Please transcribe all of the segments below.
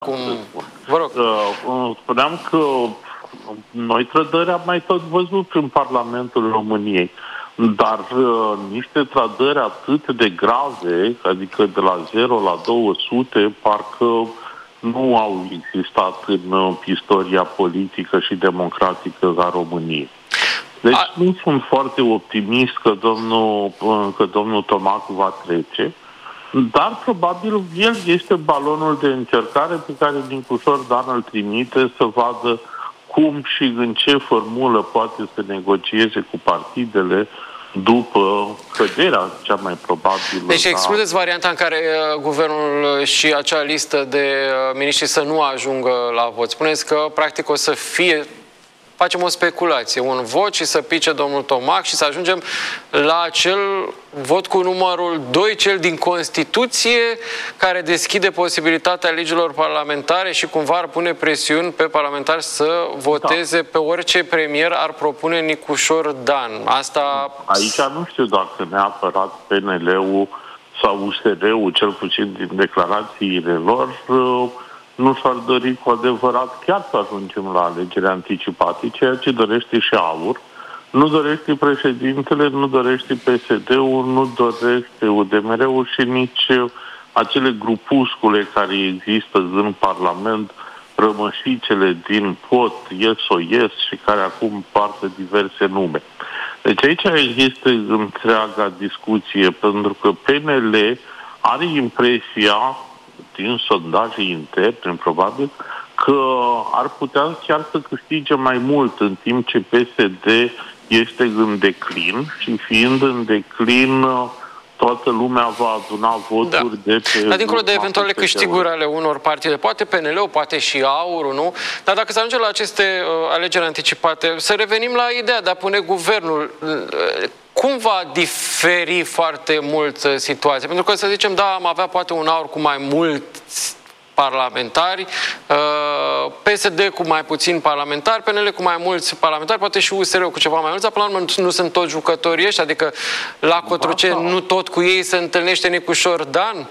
Cum... Vă rog. Spuneam că noi trădări am mai tot văzut în Parlamentul României, dar niște trădări atât de grave, adică de la 0 la 200, parcă nu au existat în istoria politică și democratică a României. Deci nu sunt foarte optimist că domnul Tomac va trece, dar probabil el este balonul de încercare pe care Nicușor Dan îl trimite să vadă cum și în ce formulă poate să negocieze cu partidele după căderea cea mai probabilă. Deci excludeți varianta în care guvernul și acea listă de miniștri să nu ajungă la vot. Spuneți că practic o să fie, facem o speculație, un vot și să pice domnul Tomac și să ajungem la acel vot cu numărul 2, cel din Constituție, care deschide posibilitatea legilor parlamentare și cumva ar pune presiuni pe parlamentari să voteze pe orice premier ar propune Nicușor Dan. Asta... Aici nu știu dacă neapărat PNL-ul sau USR-ul, cel puțin din declarațiile lor, nu și-ar dori cu adevărat chiar să ajungem la alegeri anticipate, ceea ce dorește și AUR. Nu dorește președintele, nu dorește PSD-ul, nu dorește UDMR-ul și nici acele grupuscule care există în Parlament, rămășicele din POT, SOS și care acum poartă diverse nume. Deci aici există întreaga discuție, pentru că PNL are impresia, din sondaje interne, probabil, că ar putea chiar să câștige mai mult, în timp ce PSD este în declin și fiind în declin, toată lumea va aduna voturi de pe... Dar dincolo de eventuale câștiguri ale unor partide, poate PNL-ul, poate și AUR-ul, nu? Dar dacă se ajunge la aceste alegeri anticipate, să revenim la ideea de a pune guvernul... Cum va diferi foarte mult situația? Pentru că, să zicem, da, am avea poate un AUR cu mai mulți parlamentari, PSD cu mai puțini parlamentari, PNL cu mai mulți parlamentari, poate și USR cu ceva mai mulți, dar până la urmă nu sunt toți jucătorii ăștia, adică la Cotroceni nu tot cu ei se întâlnește Nicușor Dan?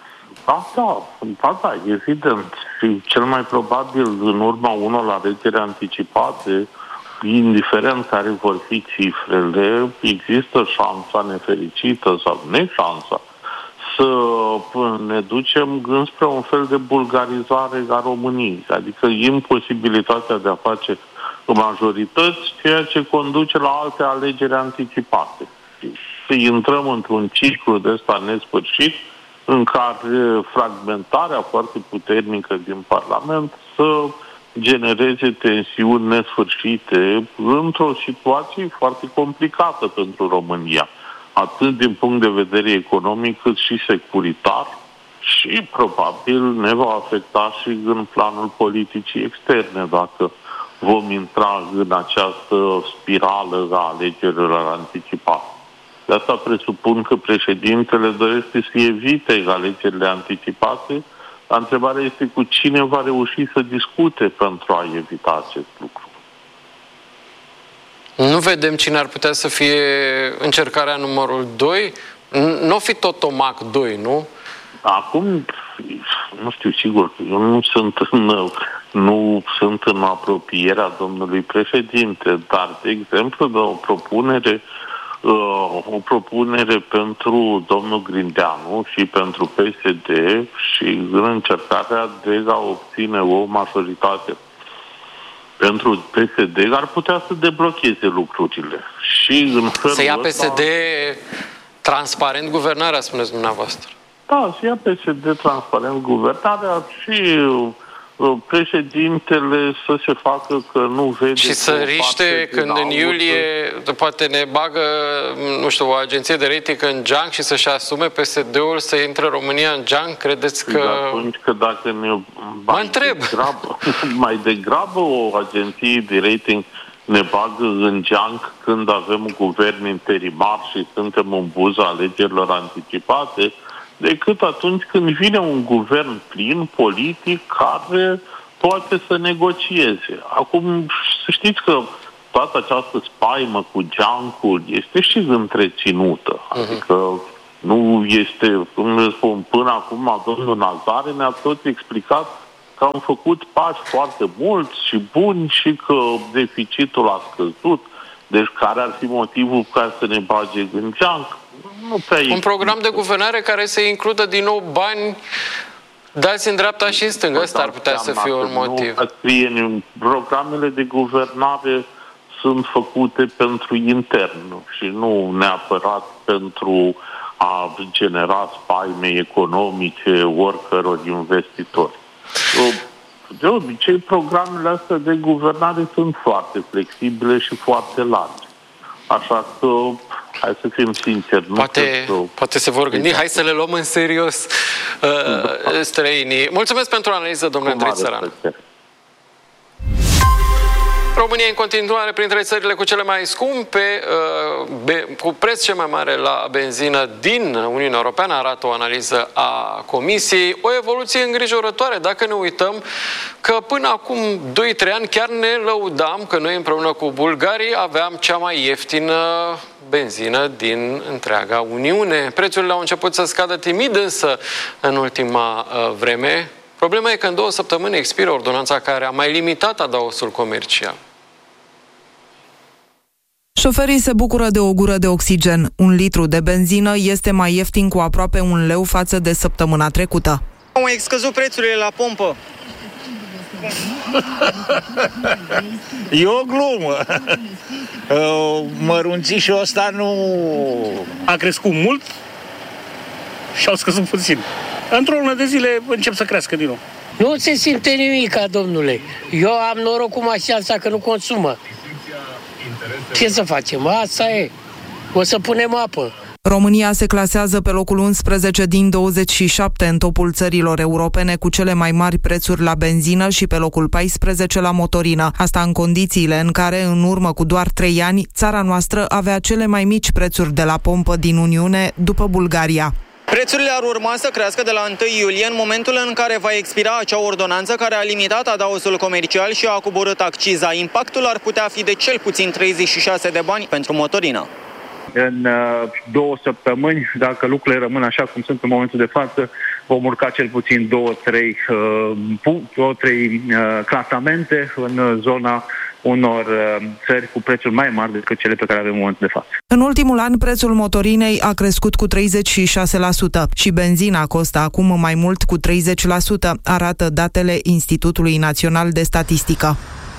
Da, evident. Și cel mai probabil, în urma unor alegeri anticipate, indiferent care vor fi cifrele, există șansa nefericită sau neșansa să ne ducem înspre un fel de bulgarizare a României, adică imposibilitatea de a face majorități, ceea ce conduce la alte alegeri anticipate. Să intrăm într-un ciclu de ăsta nesfârșit în care fragmentarea foarte puternică din Parlament să genereze tensiuni nesfârșite într-o situație foarte complicată pentru România, atât din punct de vedere economic cât și securitar și probabil ne va afecta și în planul politicii externe dacă vom intra în această spirală a alegerilor anticipate. De asta presupun că președintele dorește să evite alegerile anticipate. Întrebarea este cu cine va reuși să discute pentru a evita acest lucru. Nu vedem cine ar putea să fie încercarea numărul 2? Nu o fi tot Tomac 2, nu? Acum, nu știu sigur, eu nu sunt în apropierea domnului președinte, dar, de exemplu, de o propunere pentru domnul Grindeanu și pentru PSD și în încercarea de a obține o majoritate pentru PSD ar putea să deblocheze lucrurile. Și în felul să ia PSD transparent guvernarea, spuneți dumneavoastră. Da, să ia PSD transparent guvernarea și președintele să se facă că nu vede... Și să riște când în iulie poate ne bagă, nu știu, o agenție de rating în geanc și să-și asume PSD-ul să intre România în geanc? Credeți că... Atunci că dacă ne... Mai degrabă o agenție de rating ne bagă în geanc când avem un guvern interimar și suntem în buza alegerilor anticipate, decât atunci când vine un guvern plin, politic, care poate să negocieze. Acum, să știți că toată această spaimă cu geancul este și întreținută. Adică nu este, cum spun, până acum domnul Nazare ne-a tot explicat că am făcut pași foarte mulți și buni și că deficitul a scăzut, deci care ar fi motivul ca să ne bage în geanc? Un program de guvernare care să includă din nou bani dați în dreapta și în stânga. Ăsta ar putea să fie un motiv. Programele de guvernare sunt făcute pentru intern și nu neapărat pentru a genera spaime economice oricăror investitori. De obicei, programele astea de guvernare sunt foarte flexibile și foarte largi. Așa că, hai să fim sinceri. Poate se vor gândi, hai să le luăm în serios străinii. Mulțumesc pentru analiză, domnule Andrei Țăran. România în continuare printre țările cu cele mai scumpe, cu preț cel mai mare la benzină din Uniunea Europeană, arată o analiză a Comisiei. O evoluție îngrijorătoare dacă ne uităm că până acum 2-3 ani chiar ne lăudam că noi împreună cu bulgarii aveam cea mai ieftină benzină din întreaga Uniune. Prețurile au început să scadă timid însă în ultima vreme. Problema e că în 2 săptămâni expiră ordonanța care a mai limitat adaosul comercial. Șoferii se bucură de o gură de oxigen. 1 litru de benzină este mai ieftin cu aproape 1 leu față de săptămâna trecută. Au mai scăzut prețurile la pompă. E o glumă. Mărunțișul ăsta nu a crescut mult și au scăzut puțin. Într-o lună de zile încep să crească din nou. Nu se simte nimica, domnule. Eu am noroc cu mașina asta că nu consumă. Ce să facem? Asta e. O să punem apă. România se clasează pe locul 11 din 27 în topul țărilor europene cu cele mai mari prețuri la benzină și pe locul 14 la motorină. Asta în condițiile în care, în urmă cu doar 3 ani, țara noastră avea cele mai mici prețuri de la pompă din Uniune, după Bulgaria. Prețurile ar urma să crească de la 1 iulie, în momentul în care va expira acea ordonanță care a limitat adaosul comercial și a coborât acciza. Impactul ar putea fi de cel puțin 36 de bani pentru motorină. În 2 săptămâni, dacă lucrurile rămân așa cum sunt în momentul de față, vom urca cel puțin 2-3 clasamente în zona unor țări cu prețuri mai mari decât cele pe care avem în momentul de față. În ultimul an, prețul motorinei a crescut cu 36% și benzina costă acum mai mult cu 30%, arată datele Institutului Național de Statistică.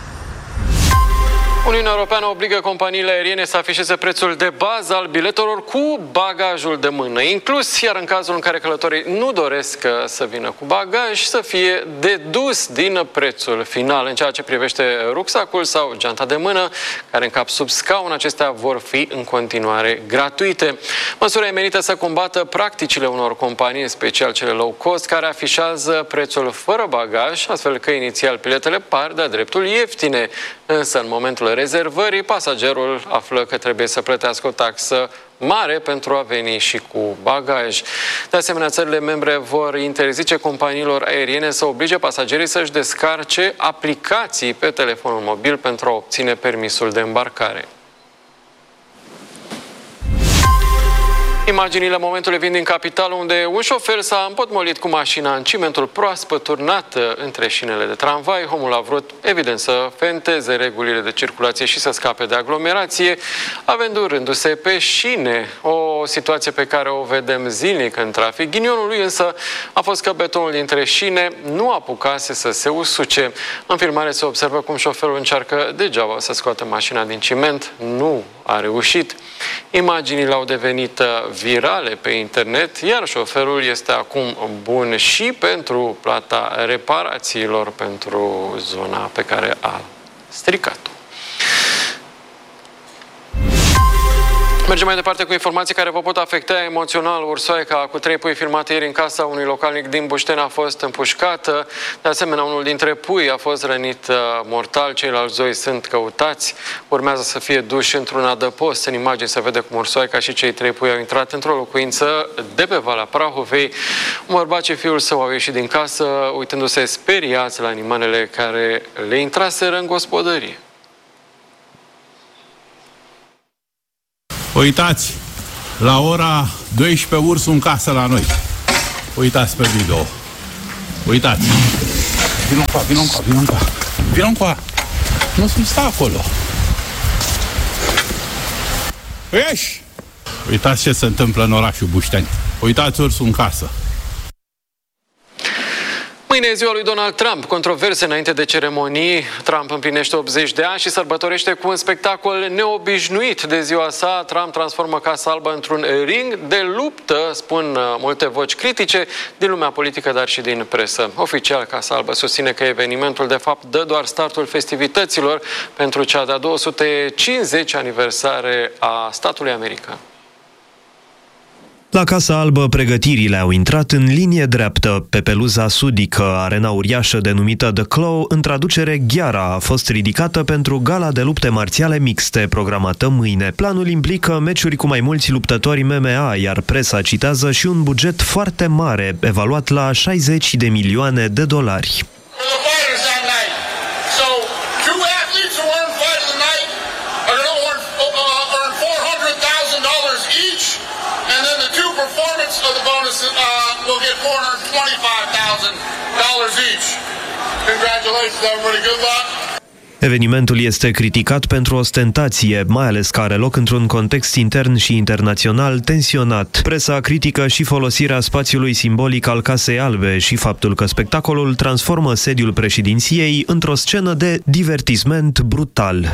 Uniunea Europeană obligă companiile aeriene să afișeze prețul de bază al biletelor cu bagajul de mână inclus, iar în cazul în care călătorii nu doresc să vină cu bagaj, să fie dedus din prețul final. În ceea ce privește rucsacul sau geanta de mână, care încap sub scaun, acestea vor fi în continuare gratuite. Măsura e menită să combată practicile unor companii, în special cele low cost, care afișează prețul fără bagaj, astfel că inițial biletele par de-a dreptul ieftine, însă în momentul rezervării, pasagerul află că trebuie să plătească o taxă mare pentru a veni și cu bagaj. De asemenea, țările membre vor interzice companiilor aeriene să oblige pasagerii să-și descarce aplicații pe telefonul mobil pentru a obține permisul de îmbarcare. Imaginile momentului vin din capitală, unde un șofer s-a împotmolit cu mașina în cimentul proaspăt turnat între șinele de tramvai. Omul a vrut, evident, să fenteze regulile de circulație și să scape de aglomerație, avendurându-se pe șine. O situație pe care o vedem zilnic în trafic. Ghinionul lui însă a fost că betonul dintre șine nu apucase să se usuce. În filmare se observă cum șoferul încearcă degeaba să scoată mașina din ciment. Nu a reușit. Imaginile au devenit virale pe internet, iar șoferul este acum bun și pentru plata reparațiilor pentru zona pe care a stricat-o. Mergem mai departe cu informații care vă pot afecta emoțional. Ursoaica cu 3 pui filmate ieri în casa unui localnic din Bușteni a fost împușcată. De asemenea, unul dintre pui a fost rănit mortal. Ceilalți 2 sunt căutați. Urmează să fie duși într-un adăpost. În imagini se vede cum ursoaica și cei 3 pui au intrat într-o locuință de pe Valea Prahovei. Un bărbat și fiul său au ieșit din casă, uitându-se speriați la animalele care le intraseră în gospodărie. Uitați, la ora 12 ursul în casă la noi. Uitați pe video. Uitați. Vino încoa. Nu sta acolo. Ieși! Uitați ce se întâmplă în orașul Bușteni. Uitați ursul în casă. Mâine e ziua lui Donald Trump. Controverse înainte de ceremonii. Trump împlinește 80 de ani și sărbătorește cu un spectacol neobișnuit. De ziua sa, Trump transformă Casa Albă într-un ring de luptă, spun multe voci critice din lumea politică, dar și din presă. Oficial, Casa Albă susține că evenimentul, de fapt, dă doar startul festivităților pentru cea de-a 250 aniversare a statului american. La Casa Albă, pregătirile au intrat în linie dreaptă. Pe peluza sudică, arena uriașă denumită The Claw, în traducere Gheara, a fost ridicată pentru gala de lupte marțiale mixte, programată mâine. Planul implică meciuri cu mai mulți luptători MMA, iar presa citează și un buget foarte mare, evaluat la $60 de milioane. Will get $425,000 each. Congratulations, everybody. Good luck. Evenimentul este criticat pentru ostentație, mai ales că are loc într-un context intern și internațional tensionat. Presa critică și folosirea spațiului simbolic al Casei Albe și faptul că spectacolul transformă sediul președinției într-o scenă de divertisment brutal.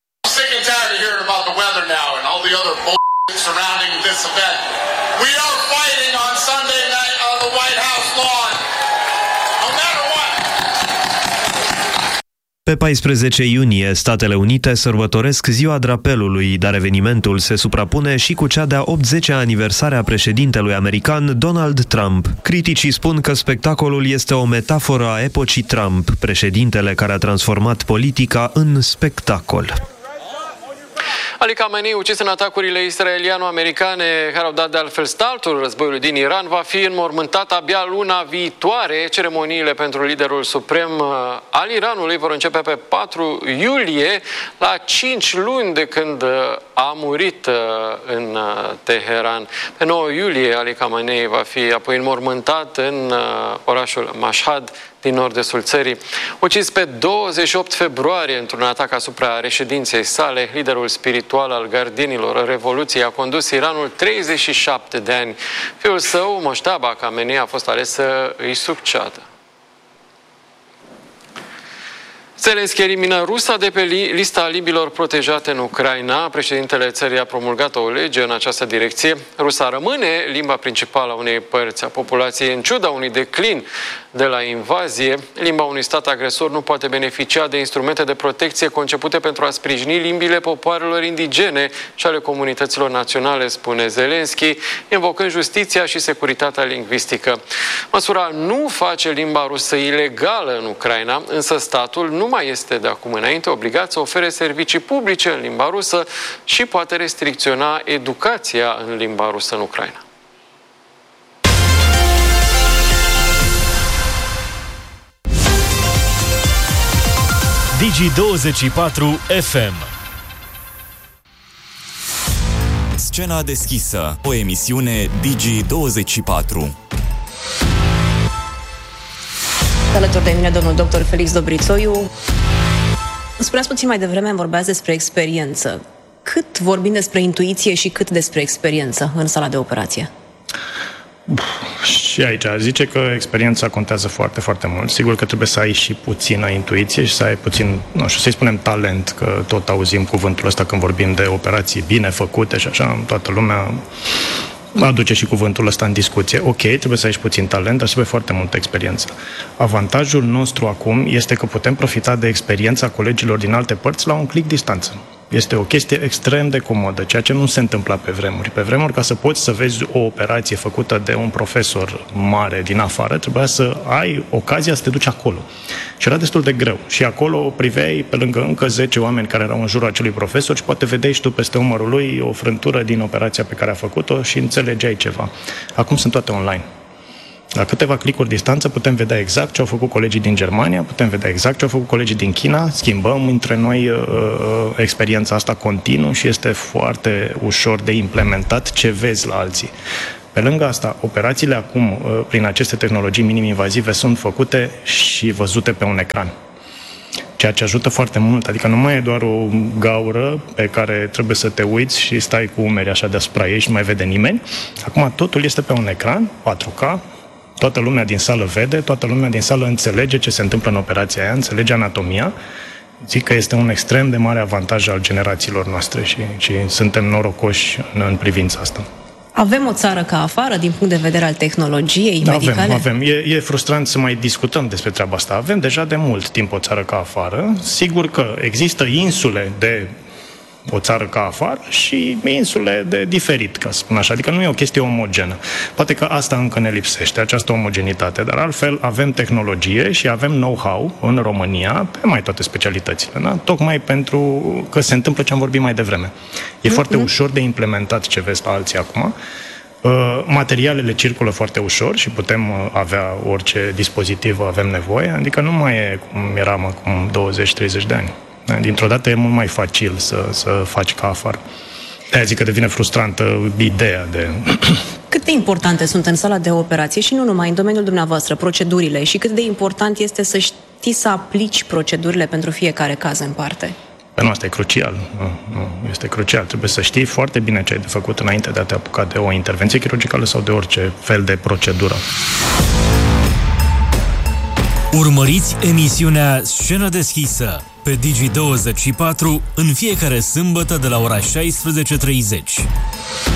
Pe 14 iunie, Statele Unite sărbătoresc Ziua Drapelului, dar evenimentul se suprapune și cu cea de-a 80-a aniversare a președintelui american Donald Trump. Criticii spun că spectacolul este o metaforă a epocii Trump, președintele care a transformat politica în spectacol. Ali Khamenei, ucis în atacurile israeliano-americane care au dat de altfel startul războiului din Iran, va fi înmormântat abia luna viitoare. Ceremoniile pentru liderul suprem al Iranului vor începe pe 4 iulie, la 5 luni de când a murit în Teheran. Pe 9 iulie, Ali Khamenei va fi apoi înmormântat în orașul Mashhad, din nord-estul țării. Ucis pe 28 februarie într-un atac asupra reședinței sale, liderul spiritual al gardienilor Revoluției a condus Iranul 37 de ani. Fiul său, Mojtaba Khamenei, a fost ales să îi succeadă. Zelenski elimină Rusia de pe lista libilor protejate în Ucraina. Președintele țării a promulgat o lege în această direcție. Rusia rămâne limba principală a unei părți a populației, în ciuda unui declin de la invazie. Limba unui stat agresor nu poate beneficia de instrumente de protecție concepute pentru a sprijini limbile popoarelor indigene și ale comunităților naționale, spune Zelenski, invocând justiția și securitatea lingvistică. Măsura nu face limba rusă ilegală în Ucraina, însă statul nu mai este de acum înainte obligat să ofere servicii publice în limba rusă și poate restricționa educația în limba rusă în Ucraina. Digi24 FM. Scena deschisă, o emisiune Digi24. Alături de mine domnul dr. Felix Dobrițoiu. Spuneați puțin mai devreme, vorbeați despre experiență. Cât vorbim despre intuiție și cât despre experiență în sala de operație? Și aici zice că experiența contează foarte, foarte mult. Sigur că trebuie să ai și puțină intuiție și să ai puțin, nu știu, să-i spunem talent, că tot auzim cuvântul ăsta când vorbim de operații bine făcute și așa, toată lumea aduce și cuvântul ăsta în discuție. Ok, trebuie să ai și puțin talent, dar trebuie foarte multă experiență. Avantajul nostru acum este că putem profita de experiența colegilor din alte părți la un click distanță. Este o chestie extrem de comodă, ceea ce nu se întâmpla pe vremuri. Pe vremuri, ca să poți să vezi o operație făcută de un profesor mare din afară, trebuia să ai ocazia să te duci acolo. Și era destul de greu. Și acolo priveai pe lângă încă 10 oameni care erau în jurul acelui profesor și poate vedeai și tu peste umărul lui o frântură din operația pe care a făcut-o și înțelegeai ceva. Acum sunt toate online. La câteva clicuri distanță putem vedea exact ce au făcut colegii din Germania, putem vedea exact ce au făcut colegii din China, schimbăm între noi experiența asta continuu și este foarte ușor de implementat ce vezi la alții. Pe lângă asta, operațiile acum, prin aceste tehnologii minim-invazive, sunt făcute și văzute pe un ecran. Ceea ce ajută foarte mult, adică nu mai e doar o gaură pe care trebuie să te uiți și stai cu umeri așa deasupra ei și nu mai vede nimeni. Acum totul este pe un ecran, 4K, toată lumea din sală vede, toată lumea din sală înțelege ce se întâmplă în operația aia, înțelege anatomia. Zic că este un extrem de mare avantaj al generațiilor noastre și suntem norocoși în privința asta. Avem o țară ca afară din punct de vedere al tehnologiei medicale? Avem. E frustrant să mai discutăm despre treaba asta. Avem deja de mult timp o țară ca afară. Sigur că există insule de o țară ca afară și insule de diferit, ca să spun așa. Adică nu e o chestie omogenă. Poate că asta încă ne lipsește, această omogenitate, dar altfel avem tehnologie și avem know-how în România pe mai toate specialitățile, da? Tocmai pentru că se întâmplă ce am vorbit mai devreme. E foarte ușor de implementat ce vezi la alții acum. Materialele circulă foarte ușor și putem avea orice dispozitiv avem nevoie, adică nu mai e cum eram acum 20-30 de ani. Dintr-o dată e mult mai facil să faci ca afară. De-aia zic că devine frustrantă ideea de... Cât de importante sunt în sala de operație și nu numai în domeniul dumneavoastră, procedurile, și cât de important este să știi să aplici procedurile pentru fiecare caz în parte? Nu, asta e crucial. Nu, este crucial. Trebuie să știi foarte bine ce ai de făcut înainte de a te apuca de o intervenție chirurgicală sau de orice fel de procedură. Urmăriți emisiunea Scenă deschisă pe Digi24 în fiecare sâmbătă de la ora 16:30.